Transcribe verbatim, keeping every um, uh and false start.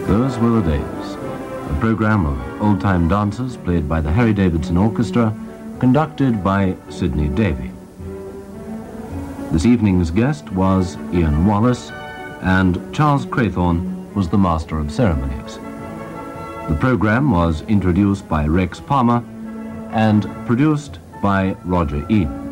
Those were the days. A program of old-time dancers played by the Harry Davidson Orchestra, conducted by Sidney Davey. This evening's guest was Ian Wallace, and Charles Craythorne was the master of ceremonies. The program was introduced by Rex Palmer and produced by Roger Eden.